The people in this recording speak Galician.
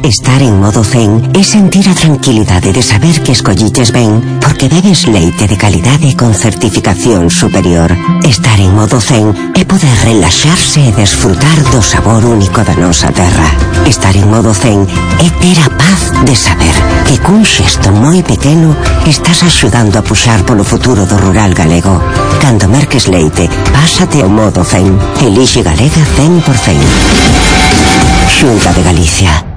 Estar en modo zen é sentir a tranquilidade de saber que escolliches ben porque bebes leite de calidade con certificación superior. Estar en modo zen é poder relaxarse e desfrutar do sabor único da nosa terra. Estar en modo zen é ter a paz de saber que cun xesto moi pequeno estás axudando a puxar polo futuro do rural galego. Cando merques leite, pásate ao modo zen. Elixe Galega 100%. Xunta de Galicia.